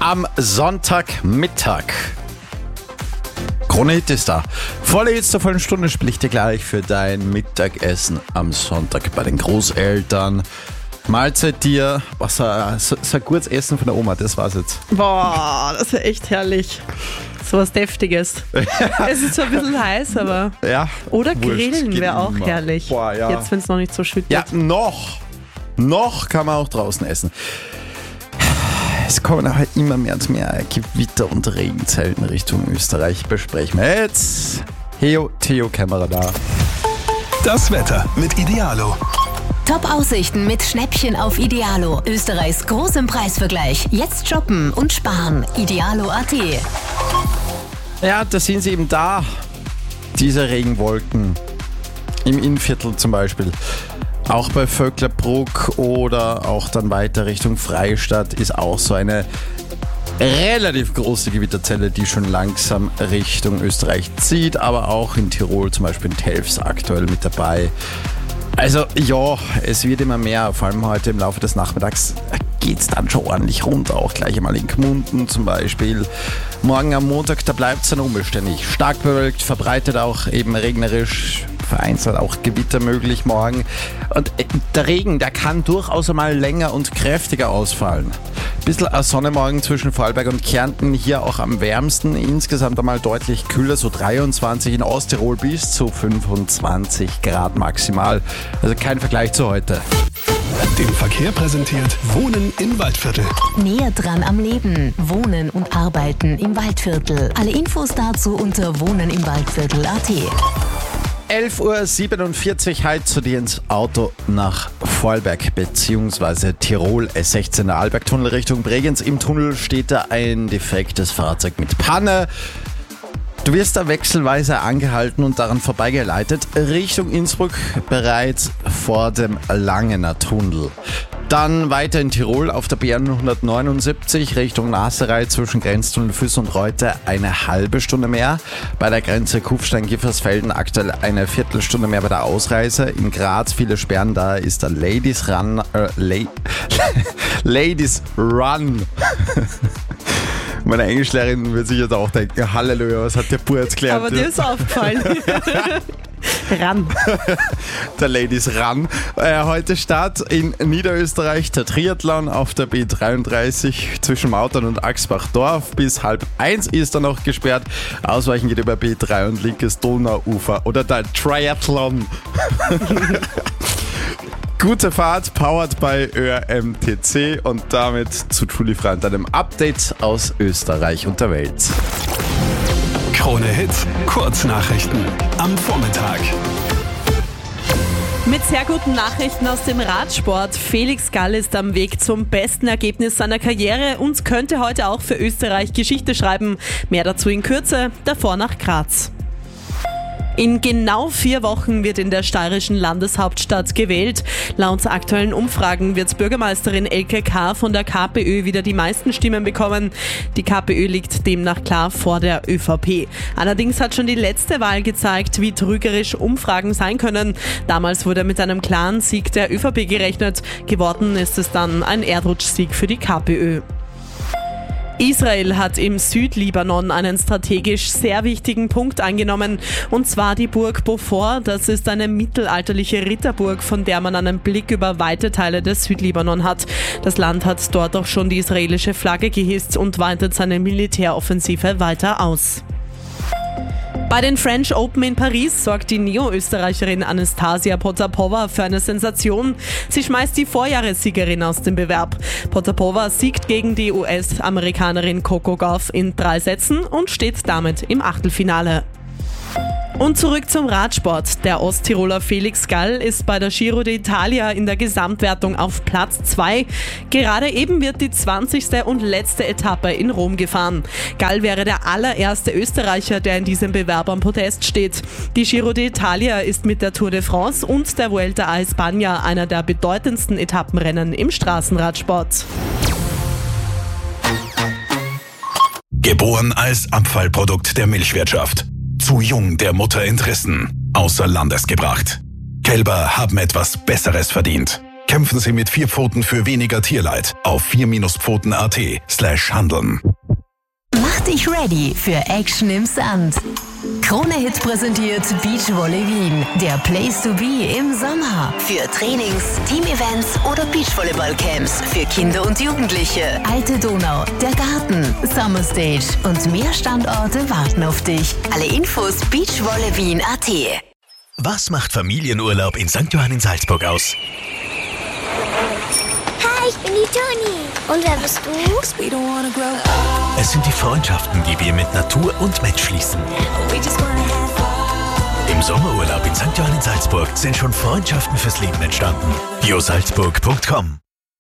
am Sonntagmittag. Krone Hit ist da. Volle Hits zur vollen Stunde spiele ich dir gleich für dein Mittagessen am Sonntag bei den Großeltern. Mahlzeit dir. Was ein gutes Essen von der Oma, das war's jetzt. Boah, das ist echt herrlich. So was Deftiges. Es ist zwar ein bisschen heiß, aber... Ja, oder grillen wäre auch herrlich. Boah, ja. Jetzt, wenn es noch nicht so schüttet. Ja, noch kann man auch draußen essen. Es kommen aber immer mehr und mehr Gewitter und Regenzellen Richtung Österreich. Besprechen wir jetzt. Theo Kämmerer da. Das Wetter mit Idealo. Top-Aussichten mit Schnäppchen auf Idealo. Österreichs großem Preisvergleich. Jetzt shoppen und sparen. Idealo.at. Ja, da sind sie eben da. Diese Regenwolken. Im Innviertel zum Beispiel. Auch bei Vöcklerbruck oder auch dann weiter Richtung Freistadt ist auch so eine relativ große Gewitterzelle, die schon langsam Richtung Österreich zieht, aber auch in Tirol, zum Beispiel in Telfs aktuell mit dabei. Also ja, es wird immer mehr, vor allem heute im Laufe des Nachmittags geht es dann schon ordentlich runter, auch gleich einmal in Gmunden zum Beispiel. Morgen am Montag, da bleibt es dann unbeständig. Stark bewölkt, verbreitet auch eben regnerisch, vereinzelt auch Gewitter möglich morgen. Und der Regen, der kann durchaus einmal länger und kräftiger ausfallen. Ein bisschen Sonne morgen zwischen Vorarlberg und Kärnten, hier auch am wärmsten. Insgesamt einmal deutlich kühler, so 23 in Osttirol bis zu 25 Grad maximal. Also kein Vergleich zu heute. Den Verkehr präsentiert Wohnen im Waldviertel. Näher dran am Leben. Wohnen und Arbeiten im Waldviertel. Alle Infos dazu unter wohnenimwaldviertel.at. 11.47 Uhr heute zu dir ins Auto nach Vorarlberg bzw. Tirol. S16 der Arlbergtunnel Richtung Bregenz. Im Tunnel steht da ein defektes Fahrzeug mit Panne. Du wirst da wechselweise angehalten und daran vorbeigeleitet Richtung Innsbruck, bereits vor dem Langener Tunnel. Dann weiter in Tirol auf der BR 179 Richtung Naserei zwischen Grenztunnel Füss und Reute eine halbe Stunde mehr. Bei der Grenze Kufstein-Giffersfelden aktuell eine Viertelstunde mehr bei der Ausreise. In Graz viele Sperren, da ist der Ladies Run. Ladies Run. Meine Englischlehrerin wird sich jetzt auch denken, Halleluja, was hat der Bub jetzt gelernt? Aber dir ist aufgefallen. Ran. Der Ladies Run. Heute Start in Niederösterreich der Triathlon auf der B33 zwischen Mautern und Axbach-Dorf. Bis 12:30 ist er noch gesperrt. Ausweichen geht über B3 und linkes Donauufer. Oder der Triathlon. Gute Fahrt, powered by ÖRMTC und damit zu Trulifrant, einem Update aus Österreich und der Welt. Krone Hit, Kurznachrichten am Vormittag. Mit sehr guten Nachrichten aus dem Radsport. Felix Gall ist am Weg zum besten Ergebnis seiner Karriere und könnte heute auch für Österreich Geschichte schreiben. Mehr dazu in Kürze, davor nach Graz. In genau 4 Wochen wird in der steirischen Landeshauptstadt gewählt. Laut aktuellen Umfragen wird Bürgermeisterin Elke K. von der KPÖ wieder die meisten Stimmen bekommen. Die KPÖ liegt demnach klar vor der ÖVP. Allerdings hat schon die letzte Wahl gezeigt, wie trügerisch Umfragen sein können. Damals wurde mit einem klaren Sieg der ÖVP gerechnet. Geworden ist es dann ein Erdrutschsieg für die KPÖ. Israel hat im Südlibanon einen strategisch sehr wichtigen Punkt eingenommen, und zwar die Burg Beaufort. Das ist eine mittelalterliche Ritterburg, von der man einen Blick über weite Teile des Südlibanon hat. Das Land hat dort auch schon die israelische Flagge gehisst und weitet seine Militäroffensive weiter aus. Bei den French Open in Paris sorgt die Neo-Österreicherin Anastasia Potapova für eine Sensation. Sie schmeißt die Vorjahressiegerin aus dem Bewerb. Potapova siegt gegen die US-Amerikanerin Coco Gauff in 3 Sätzen und steht damit im Achtelfinale. Und zurück zum Radsport. Der Osttiroler Felix Gall ist bei der Giro d'Italia in der Gesamtwertung auf Platz 2. Gerade eben wird die 20. und letzte Etappe in Rom gefahren. Gall wäre der allererste Österreicher, der in diesem Bewerb am Podest steht. Die Giro d'Italia ist mit der Tour de France und der Vuelta a España einer der bedeutendsten Etappenrennen im Straßenradsport. Geboren als Abfallprodukt der Milchwirtschaft. Zu jung der Mutter entrissen. Außer Landes gebracht. Kälber haben etwas Besseres verdient. Kämpfen Sie mit 4 Pfoten für weniger Tierleid auf 4-pfoten.at/handeln. Mach dich ready für Action im Sand. Krone Hit präsentiert Beachvolley Wien, der Place to be im Sommer. Für Trainings, Teamevents oder Beachvolleyballcamps für Kinder und Jugendliche. Alte Donau, der Garten, Summer Stage und mehr Standorte warten auf dich. Alle Infos beachvolleywien.at. Was macht Familienurlaub in St. Johann in Salzburg aus? Hi, ich bin die Toni. Und wer bist du? Es sind die Freundschaften, die wir mit Natur und Mensch schließen. Im Sommerurlaub in St. Johann in Salzburg sind schon Freundschaften fürs Leben entstanden. biosalzburg.com